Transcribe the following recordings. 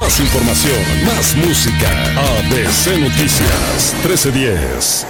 Más información, más música. ABC Noticias 1310.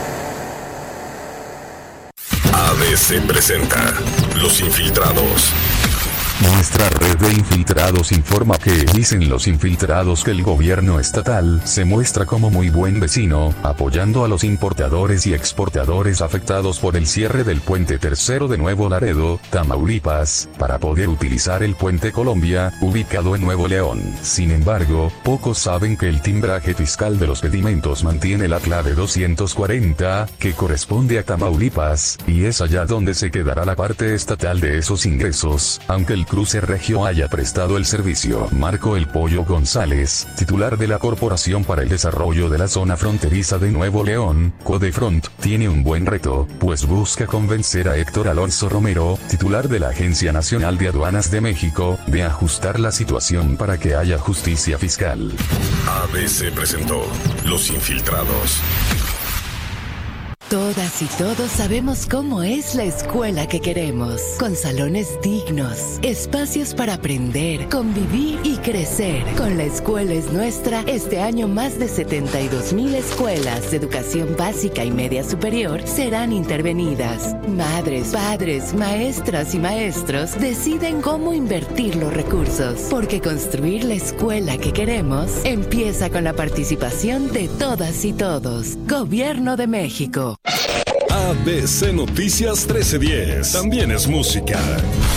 ABC presenta Los Infiltrados. Nuestra red de infiltrados informa que dicen los infiltrados que el gobierno estatal se muestra como muy buen vecino, apoyando a los importadores y exportadores afectados por el cierre del puente tercero de Nuevo Laredo, Tamaulipas, para poder utilizar el puente Colombia, ubicado en Nuevo León. Sin embargo, pocos saben que el timbraje fiscal de los pedimentos mantiene la clave 240, que corresponde a Tamaulipas, y es allá donde se quedará la parte estatal de esos ingresos, aunque el Cruce Regio haya prestado el servicio. Marco El Pollo González, titular de la Corporación para el Desarrollo de la Zona Fronteriza de Nuevo León, Codefront, tiene un buen reto, pues busca convencer a Héctor Alonso Romero, titular de la Agencia Nacional de Aduanas de México, de ajustar la situación para que haya justicia fiscal. ABC presentó Los Infiltrados. Todas y todos sabemos cómo es la escuela que queremos, con salones dignos, espacios para aprender, convivir y crecer. Con La Escuela es Nuestra, este año más de 72,000 escuelas de educación básica y media superior serán intervenidas. Madres, padres, maestras y maestros deciden cómo invertir los recursos, porque construir la escuela que queremos empieza con la participación de todas y todos. Gobierno de México. ABC Noticias 1310. También es música.